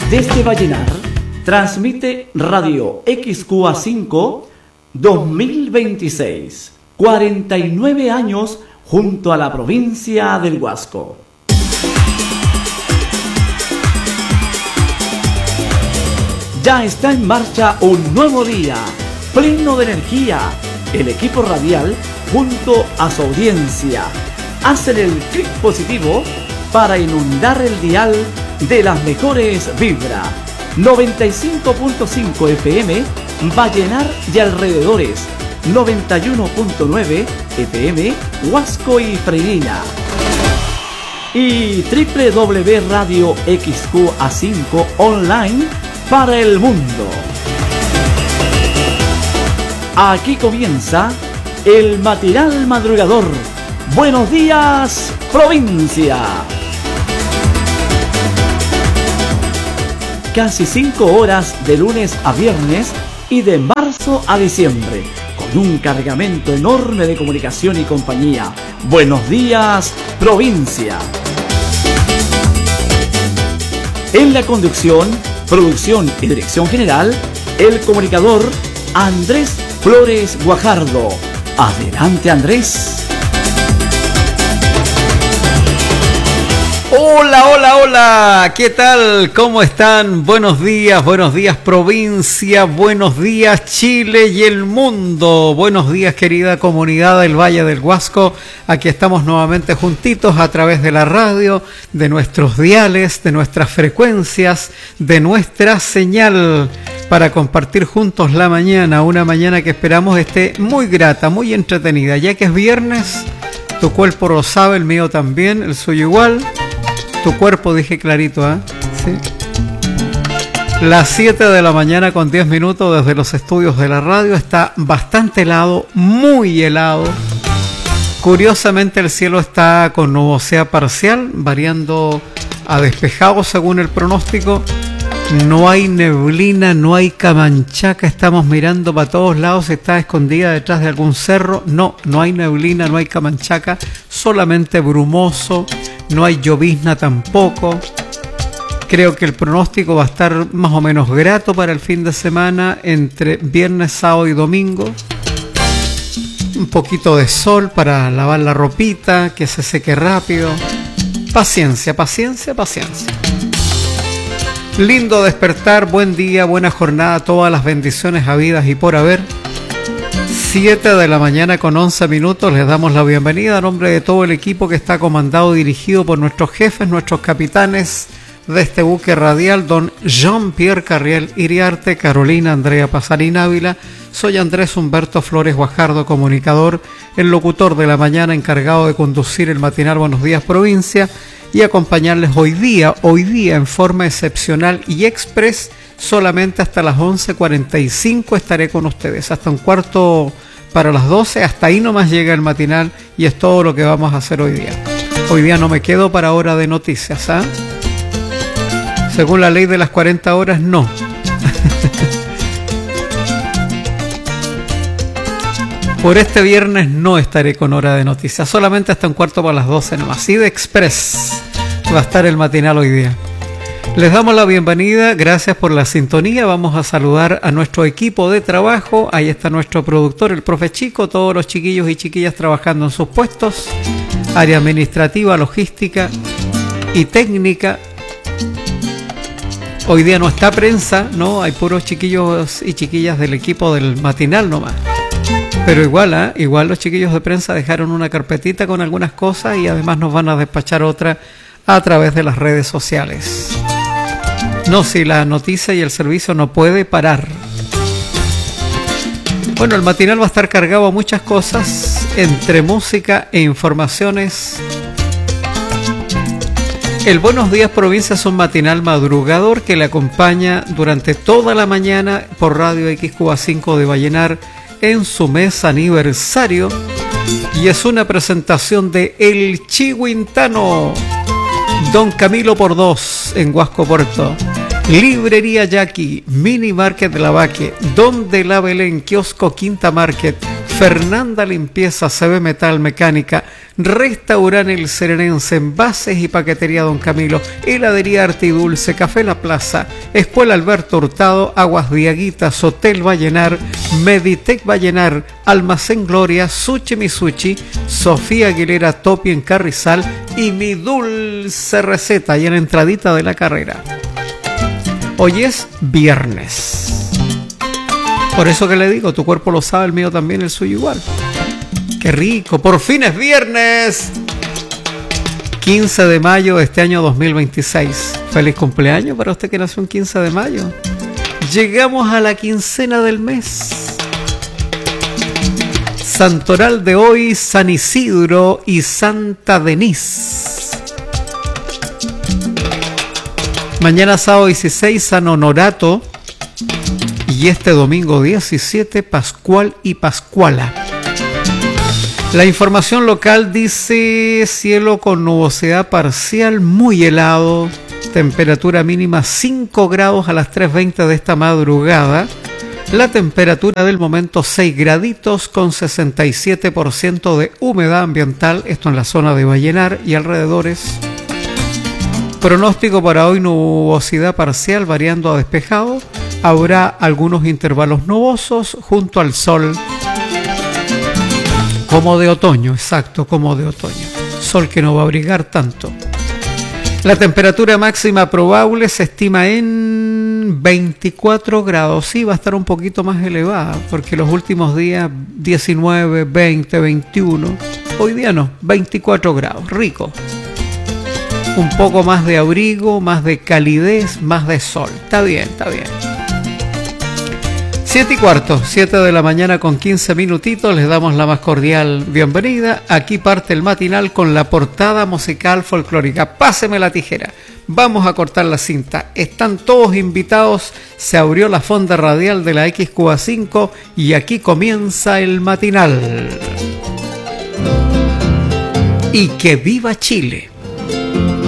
Desde Vallenar, transmite Radio XQA5 2026. 49 años junto a la provincia del Huasco. Ya está en marcha un nuevo día, pleno de energía. El equipo radial, junto a su audiencia, hacen el clic positivo para inundar el dial de las mejores vibras. 95.5 FM, Vallenar y alrededores. 91.9 FM, Huasco y Freirina. Y www Radio XQA5 online para el mundo. Aquí comienza el matinal madrugador. Buenos días, provincia. Casi 5 horas de lunes a viernes y de marzo a diciembre, con un cargamento enorme de comunicación y compañía. Buenos días, provincia. En la conducción, producción y dirección general, el comunicador Andrés Flores Guajardo. Adelante, Andrés. Hola, hola, hola, ¿qué tal? ¿Cómo están? Buenos días provincia, buenos días Chile y el mundo. Buenos días querida comunidad del Valle del Huasco. Aquí estamos nuevamente juntitos a través de la radio, de nuestros diales, de nuestras frecuencias, de nuestra señal, para compartir juntos la mañana, una mañana que esperamos esté muy grata, muy entretenida, ya que es viernes. Tu cuerpo lo sabe, el mío también, el suyo igual. Tu cuerpo, dije clarito, ¿eh? Sí. Las 7 de la mañana con 10 minutos desde los estudios de la radio. Está bastante helado, muy helado. Curiosamente el cielo está con nubosidad parcial, variando a despejado según el pronóstico. No hay neblina, no hay camanchaca. Estamos mirando para todos lados. Está escondida detrás de algún cerro. No hay neblina, no hay camanchaca. Solamente brumoso. No hay llovizna tampoco. Creo que el pronóstico va a estar más o menos grato para el fin de semana, entre viernes, sábado y domingo. Un poquito de sol para lavar la ropita, que se seque rápido. Paciencia, paciencia, paciencia. Lindo despertar, buen día, buena jornada, todas las bendiciones habidas y por haber. 7 de la mañana con 11 minutos, les damos la bienvenida a nombre de todo el equipo que está comandado y dirigido por nuestros jefes, nuestros capitanes de este buque radial, don Jean-Pierre Carriel Iriarte, Carolina Andrea Pasarín Ávila. Soy Andrés Humberto Flores Guajardo, comunicador, el locutor de la mañana encargado de conducir el matinal Buenos Días Provincia y acompañarles hoy día en forma excepcional y express. Solamente hasta las 11:45 estaré con ustedes, hasta un cuarto para las 12, hasta ahí nomás llega el matinal y es todo lo que vamos a hacer hoy día. Hoy día no me quedo para hora de noticias, ¿ah? Según la ley de las 40 horas, no. Por este viernes no estaré con hora de noticias, solamente hasta un cuarto para las 12 nomás, así de express va a estar el matinal hoy día. Les damos la bienvenida, gracias por la sintonía. Vamos a saludar a nuestro equipo de trabajo. Ahí está nuestro productor, el profe Chico, todos los chiquillos y chiquillas trabajando en sus puestos, área administrativa, logística y técnica. Hoy día no está prensa, no, hay puros chiquillos y chiquillas del equipo del matinal nomás. Pero igual los chiquillos de prensa dejaron una carpetita con algunas cosas y además nos van a despachar otra a través de las redes sociales. No, si la noticia y el servicio no puede parar. Bueno, el matinal va a estar cargado a muchas cosas, entre música e informaciones. El Buenos Días Provincia es un matinal madrugador que le acompaña durante toda la mañana por Radio XQA5 de Vallenar en su mes aniversario. Y es una presentación de El Chihuintano, Don Camilo por 2 en Huasco Puerto, Librería Yaqui, Mini Market de la Vaque, Don de la Belén, Kiosco Quinta Market, Fernanda Limpieza, CB Metal Mecánica, Restaurante El Serenense, Envases y Paquetería Don Camilo, Heladería Arte y Dulce, Café La Plaza, Escuela Alberto Hurtado, Aguas Diaguitas, Hotel Vallenar, Meditec Vallenar, Almacén Gloria, Sushi Misuchi, Sofía Aguilera Topi en Carrizal y Mi Dulce Receta y en la entradita de la carrera. Hoy es viernes. Por eso que le digo, tu cuerpo lo sabe, el mío también, el suyo igual. ¡Qué rico! ¡Por fin es viernes! 15 de mayo de este año 2026. ¡Feliz cumpleaños para usted que nació un 15 de mayo! Llegamos a la quincena del mes. Santoral de hoy, San Isidro y Santa Denise. Mañana sábado 16, San Honorato. Y este domingo 17, Pascual y Pascuala. La información local dice cielo con nubosidad parcial, muy helado, temperatura mínima 5 grados a las 3:20 de esta madrugada. La temperatura del momento 6 graditos con 67% de humedad ambiental, esto en la zona de Vallenar y alrededores. Pronóstico para hoy, nubosidad parcial variando a despejado. Habrá algunos intervalos nubosos junto al sol. Como de otoño, exacto, como de otoño. Sol que no va a abrigar tanto. La temperatura máxima probable se estima en 24 grados. Sí, va a estar un poquito más elevada, porque los últimos días 19, 20, 21. Hoy día no, 24 grados, rico. Un poco más de abrigo, más de calidez, más de sol. Está bien, está bien. 7:15, 7 de la mañana con 15 minutitos, les damos la más cordial bienvenida. Aquí parte el matinal con la portada musical folclórica. Páseme la tijera, vamos a cortar la cinta. Están todos invitados, se abrió la fonda radial de la XQA5 y aquí comienza el matinal. Y que viva Chile.